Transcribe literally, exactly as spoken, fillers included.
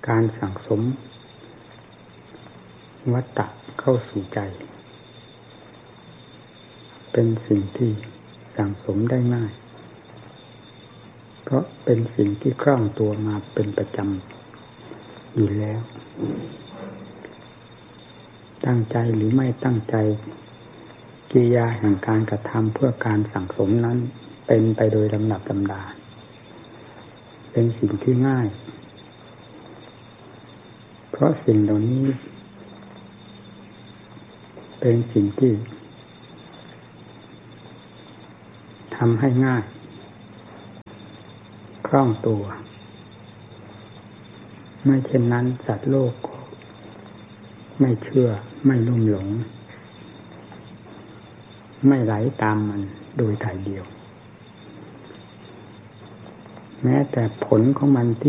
การสั่งสมวัฏฏะเข้าสู่ใจเป็นสิ่งที่สั่งสมได้ง่ายเพราะเป็นสิ่งที่คล่องตัวมาเป็นประจำอยู่แล้วตั้งใจหรือไม่ตั้งใจกิริยาแห่งการกระทำเพื่อการสั่งสมนั้นเป็นไปโดยลำดับลำดาเป็นสิ่งที่ง่ายเพราะสิ่งเหล่านี้เป็นสิ่งที่ทำให้ง่ายคล่องตัวไม่เช่นนั้นสัตว์โลกไม่เชื่อไม่ลุ่มหลงไม่ไหลตามมันโดยถ่ายเดียวแม้แต่ผลของมันที่